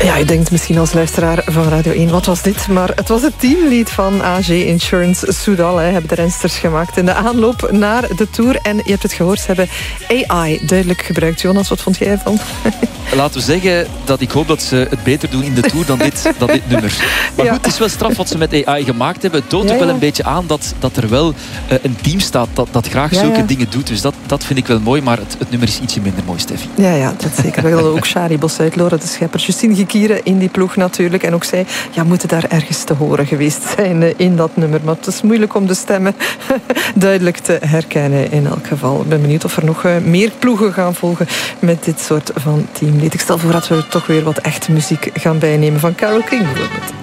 Ja, je denkt misschien als luisteraar van Radio 1, wat was dit? Maar het was het teamlied van AG Insurance Soudal. Hebben de rensters gemaakt in de aanloop naar de Tour. En je hebt het gehoord, ze hebben AI duidelijk gebruikt. Jonas, wat vond jij ervan? Laten we zeggen dat ik hoop dat ze het beter doen in de Tour dan dit nummer. Maar goed, het is wel straf wat ze met AI gemaakt hebben. Het toont ook wel een beetje aan dat er wel een team staat dat graag zulke dingen doet. Dus dat vind ik wel mooi, maar het nummer is ietsje minder mooi, Steffi. Ja, dat zeker. We hadden ook Shari Bosuit, Laura de Schepper, Justine Gekieren in die ploeg natuurlijk. En ook zij moeten daar ergens te horen geweest zijn in dat nummer. Maar het is moeilijk om de stemmen duidelijk te herkennen in elk geval. Ik ben benieuwd of er nog meer ploegen gaan volgen met dit soort van teamlied. Ik stel voor dat we toch weer wat echte muziek gaan bijnemen van Carole King bijvoorbeeld.